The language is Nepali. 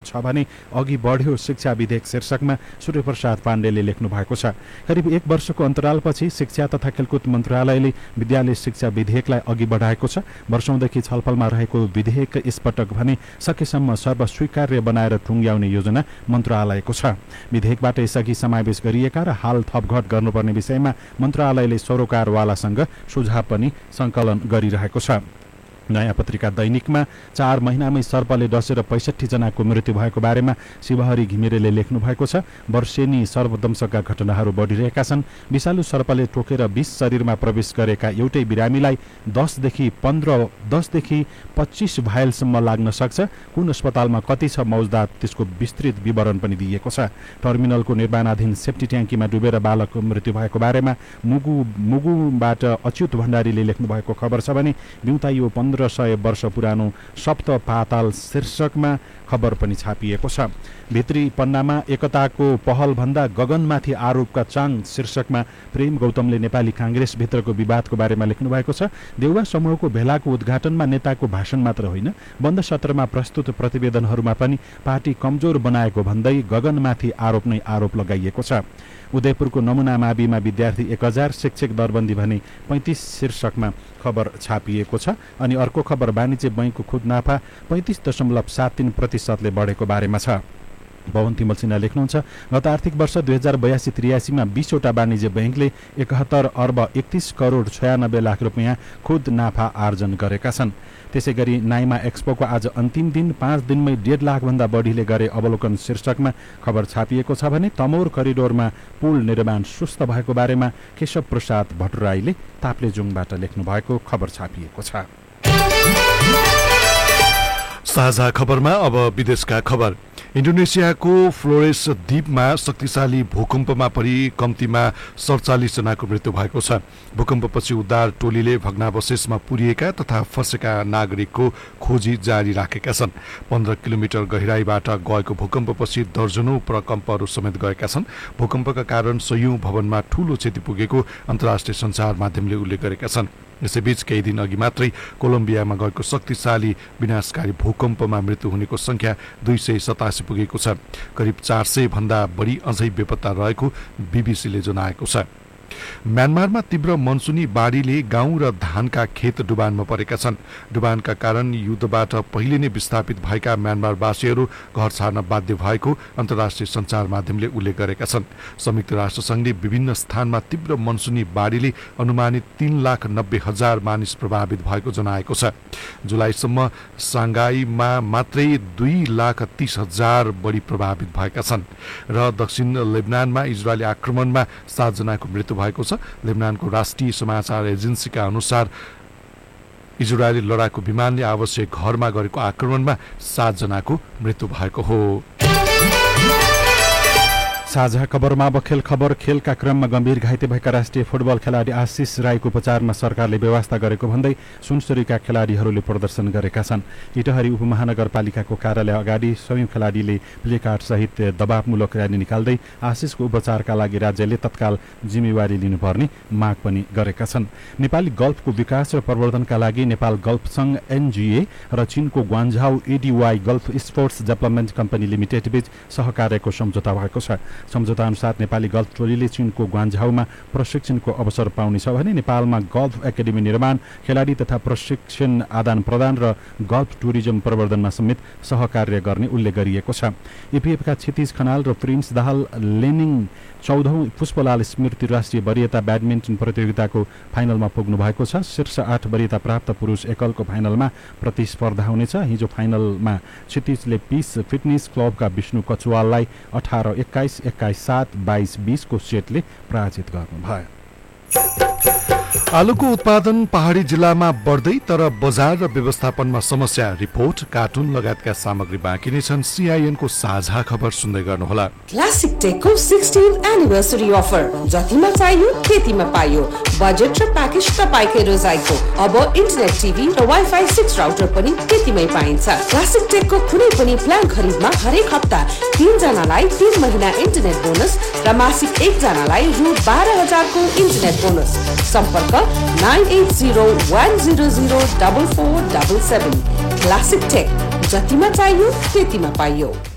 छ भने अघि बढ्यो शिक्षा विधेयक शीर्षकमा सूर्यप्रसाद पाण्डेले लेख्नु भएको छ। करिब 1 वर्षको अन्तरालपछि शिक्षा तथा खेलकुद मन्त्रालयले विद्यालय शिक्षा विधेयकलाई अघि बढाएको छ। वर्षौंदेखि छलफलमा रहेको विधेयक यसपटक भने सकेसम्म सर्वस्वीकार्य बनाएर टुङ्ग्याउने योजना मन्त्रालयको छ। विधेयकबाट यसअघि समावेश गरिएका र हाल थपघट गर्नुपर्ने विषयमा मन्त्रालयले सरोकारवालासँग सुझाव पनि सङ्कलन गरिरहेको छ। नयाँ पत्रिका दैनिकमा 4 महिनामै सर्पले डसेर 65 जनाको मृत्यु भएको बारेमा शिवहरी घिमिरेले लेख्नु भएको छ। वर्षेनी सर्पदंशका घटनाहरू बढिरहेका छन्। विषालु सर्पले टोकेर 20 शरीरमा प्रवेश गरेका एउटै बिरामीलाई 10 देखि 25 भाइलसम्म लाग्न सक्छ। कुन अस्पतालमा कति छ मौजदात त्यसको विस्तृत विवरण पनि दिइएको छ। टर्मिनलको निर्माणाधीन सेफ्टी ट्याङ्कीमा डुबेर बालकको मृत्यु भएको बारेमा मुगुबाट अच्युत भण्डारीले लेख्नु भएको खबर छ भने बिउताइयो 1500 वर्ष पुरानो सप्त पाताल शीर्षकमा खबर पनि छापिएको छ। भित्री पन्नामा एकताको पहलभन्दा गगनमाथि आरोपका चाङ शीर्षकमा प्रेम गौतमले नेपाली काङ्ग्रेसभित्रको विवादको बारेमा लेख्नु भएको छ। देउवा समूहको भेलाको उद्घाटनमा नेताको भाषण मात्र होइन, बन्द सत्रमा प्रस्तुत प्रतिवेदनहरूमा पनि पार्टी कमजोर बनाएको भन्दै गगनमाथि आरोप नै आरोप लगाइएको छ। उदयपुरको नमुना माविमा विद्यार्थी 1000, शिक्षक दरबन्दी भने 35 शीर्षकमा खबर छापिएको छ। अनि अर्को खबर वाणिज्य बैंकको खुद नाफा 35.73% बढेको बारेमा छ। पवन तिमल सिन्हा लेख्नुहुन्छ, गत आर्थिक वर्ष 2082-83 मा 20 वटा वाणिज्य बैंकले 71 अर्ब 31 करोड 96 लाख रुपियाँ खुद नाफा आर्जन गरेका छन्। त्यसैगरी नाइमा एक्सपोको आज अन्तिम दिन 5 दिनमै 1.5 लाख भन्दा बढीले गरे अवलोकन शीर्षकमा खबर छापिएको छ भने तमोर करिडोरमा पुल निर्माण सुस्त भएको बारेमा केशव प्रसाद भट्टराईले ताप्लेजुङबाट लेख्नु भएको खबर छापिएको छ। साझा खबरमा अब विदेशका खबर। इन्डोनेसियाको फ्लोरेस द्वीपमा शक्तिशाली भूकम्पमा परि कम्तीमा 47 जनाको मृत्यु भएको छ। भूकम्पपछि उद्धार टोलीले भग्नावशेषमा पुरिएका तथा फँसेका नागरिकको खोजी जारी राखेका छन्। 15 किलोमिटर गहिराईबाट गएको भूकम्पपछि दर्जनौं प्रकम्पहरू समेत गएका छन्। भूकम्पका कारण सयौं भवनमा ठूलो क्षति पुगेको अन्तर्राष्ट्रिय सञ्चार माध्यमले उल्लेख गरेका छन्। यसैबीच केही दिन अघि मात्रै कोलम्बियामा गएको शक्तिशाली विनाशकारी भूकम्पमा मृत्यु हुनेको संख्या 287 पुगेको छ। करिब 400 भन्दा बढी अझै बेपत्ता रहेको बीबीसीले जनाएको छ। म्यानमारमा तीव्र मनसुनी बाढीले गाउँ र धानका खेत डुबानमा परेका छन्। डुबानका कारण युद्धबाट पहिले नै विस्थापित भएका म्यानमारवासीहरू घर छाड्न बाध्य भएको अन्तर्राष्ट्रिय सञ्चार माध्यमले उल्लेख गरेका छन्। संयुक्त राष्ट्रसङ्घले विभिन्न स्थानमा तीव्र मनसुनी बाढीले अनुमानित 3,90,000 मानिस प्रभावित भएको जनाएको छ। जुलाईसम्म सांघाईमा मात्रै 2,30,000 बढी प्रभावित भएका छन् र दक्षिण लेबनानमा इजरायली आक्रमणमा 7 जनाको मृत्यु भएको छ। लेबनानको राष्ट्रिय समाचार एजेन्सीका अनुसार इजरायली लडाकु विमानले आवश्यक घरमा गरेको आक्रमणमा 7 जनाको मृत्यु भएको हो। साझा खबरमा अब खेलका क्रममा गम्भीर घाइते भएका राष्ट्रिय फुटबल खेलाडी आशिष राईको उपचारमा सरकारले व्यवस्था गरेको भन्दै सुनसरीका खेलाडीहरूले प्रदर्शन गरेका छन्। इटहरी उपमहानगरपालिकाको कार्यालय अगाडि स्वयं खेलाडीले प्लेकार्ड सहित दबावमूलक र्याली निकाल्दै आशिषको उपचारका लागि राज्यले तत्काल जिम्मेवारी लिनुपर्ने माग पनि गरेका छन्। नेपाली गल्फको विकास र प्रवर्धनका लागि नेपाल गल्फ संघ एनजीए र चीनको ग्वान्झाउ एडीवाई golf sports development company limited बीच सहकार्यको सम्झौता भएको छ। सम्झौता अनुसार नेपाली गल्फ टोलीले चीनको ग्वान्झाउमा प्रशिक्षणको अवसर पाउनेछ भने नेपालमा गल्फ एकाडेमी निर्माण, खेलाडी तथा प्रशिक्षण आदान प्रदान र गल्फ टुरिज्म प्रवर्धनमा समेत सहकार्य गर्ने उल्लेख गरिएको छ। एपीएफका क्षितिज खनाल र प्रिन्स दाहाल लेनिङ 14औं पुष्पलाल स्मृति राष्ट्रिय वरियता ब्याडमिन्टन प्रतियोगिताको फाइनलमा पुग्नु भएको छ। शीर्ष 8 वरियता प्राप्त पुरुष एकलको फाइनलमा प्रतिस्पर्धा हुनेछ। हिजो फाइनलमा क्षितिजले पीस फिटनेस क्लबका विष्णु कचुवाललाई 18-21, 21-7, 22-20 को सेटले पराजित गर्नुभयो। आलुको उत्पादन पहाडी जिल्लामा बढ्दै तर बजार र व्यवस्थापनमा समस्या। रिपोर्ट, कार्टुन लगायतका सामग्री बाँकी नै छन्। सीआईएन को साझा खबर सुन्दै गर्नुहोला। क्लासिक टेकको 16th एनिभर्सरी अफर, जतिमा चाहियो त्यतिमा पाइयो। बजेट र प्याकेज तपाईकै रोजाइको। अब इन्टरनेट टिभी र वाइफाई 6 राउटर पनि त्यतिमै पाइन्छ। क्लासिक टेकको कुनै पनि प्लान खरिदमा हरेक हप्ता 3 जनालाई 3 महिना इन्टरनेट बोनस र मासिक 1 जनालाई रु 12,000 को इन्टरनेट बोनस। सम्पर्क 9801004477। क्लासिक टेक, जतिमा चाहियो त्यतिमा पाइयो।